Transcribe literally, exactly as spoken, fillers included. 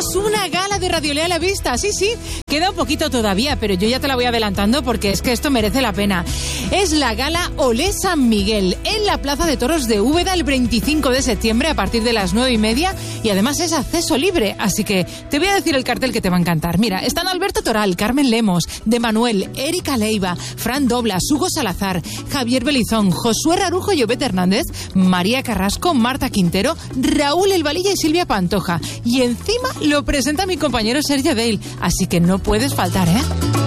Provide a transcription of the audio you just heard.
una gala de Radiolea a la vista. Sí, sí, queda un poquito todavía, pero yo ya te la voy adelantando porque es que esto merece la pena. Es la gala Olé San Miguel en la Plaza de Toros de Úbeda el veinticinco de septiembre a partir de las nueve y media, y además es acceso libre, así que te voy a decir el cartel que te va a encantar. Mira, están Alberto Toral, Carmen Lemos, De Manuel, Erika Leiva, Fran Doblas, Hugo Salazar, Javier Belizón, Josué Rarujo y Obed Hernández, María Carrasco, Marta Quintero, Raúl El Valilla y Silvia Pantoja. Y encima lo presenta mi compañero Sergio Dale, así que no puedes faltar, ¿eh?